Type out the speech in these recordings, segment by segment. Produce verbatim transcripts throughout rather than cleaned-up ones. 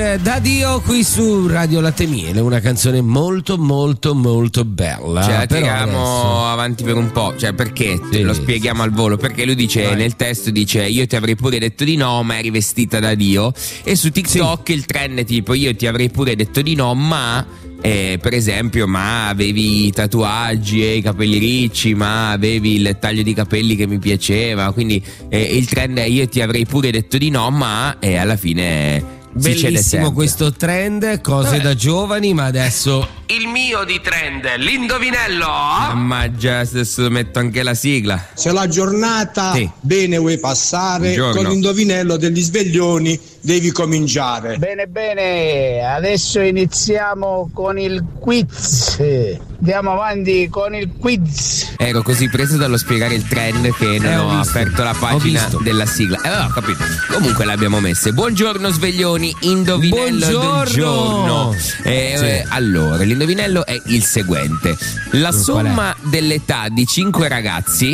Da Dio qui su Radio Latte Miele, una canzone molto molto molto bella. Cioè la Però tiriamo adesso... avanti per un po', cioè perché sì. Lo spieghiamo al volo, perché lui dice Vai. Nel testo dice io ti avrei pure detto di no ma eri vestita da Dio, e su TikTok sì. Il trend è tipo io ti avrei pure detto di no ma eh, per esempio ma avevi i tatuaggi e i capelli ricci, ma avevi il taglio di capelli che mi piaceva, quindi eh, il trend è io ti avrei pure detto di no ma e alla fine bellissimo questo trend, cose Vabbè. Da giovani, ma adesso il mio di trend, l'indovinello. Mannaggia, adesso metto anche la sigla. Se la giornata sì. bene vuoi passare, con l'indovinello degli sveglioni devi cominciare. Bene bene, adesso iniziamo con il quiz. Andiamo avanti con il quiz. Ero così preso dallo spiegare il trend che non eh, ho, ho aperto la pagina della sigla. Eh, ho capito. Comunque l'abbiamo messa. Buongiorno sveglioni, indovinello Buongiorno. del giorno. Eh, sì. eh, allora, l'indovinello è il seguente. La Qual somma dell'età di cinque ragazzi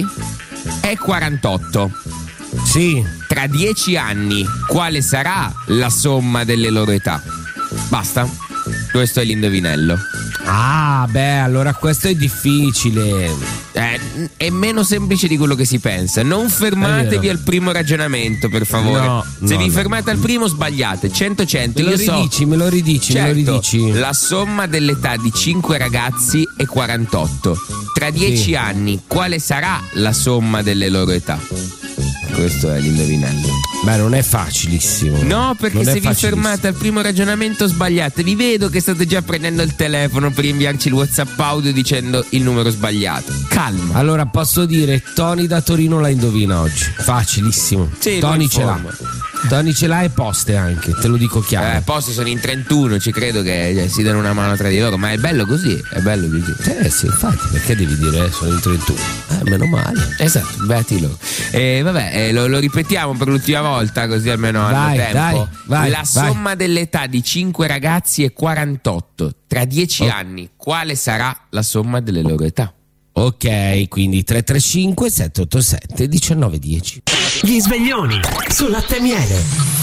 è quarantotto. Sì. Tra dieci anni, quale sarà la somma delle loro età? Basta. Questo è l'indovinello. Ah, beh, allora questo è difficile. Eh, è meno semplice di quello che si pensa. Non fermatevi al primo ragionamento, per favore. No, Se no, vi no. fermate al primo, sbagliate. cento cento. Me lo Io ridici, so. me lo ridici, certo, me lo ridici. La somma dell'età di cinque ragazzi è quarantotto. Tra dieci Sì. anni, quale sarà la somma delle loro età? Questo è l'indovinello. Beh, non è facilissimo. No, perché Non è se vi facilissimo. fermate al primo ragionamento sbagliate. Vi vedo che state già prendendo il telefono per inviarci il WhatsApp audio dicendo il numero sbagliato. Calma. Allora posso dire Tony da Torino la indovina oggi. Facilissimo. Sì, Tony lui ce l'ha. informa. Tony ce l'ha e poste anche, te lo dico chiaro. Eh, posti sono in trentuno, ci credo che eh, si danno una mano tra di loro, ma è bello così, è bello così. Eh sì, infatti, perché devi dire eh, sono in trentuno? Eh, meno male. Esatto, beati loro. E vabbè, eh, lo, lo ripetiamo per l'ultima volta, così almeno hanno Vai, tempo. dai, vai, La vai. somma dell'età di cinque ragazzi è quarantotto. Tra dieci Oh. anni, quale sarà la somma delle loro età? Ok, quindi tre tre cinque sette otto sette uno nove uno zero. Gli sveglioni su Latte Miele.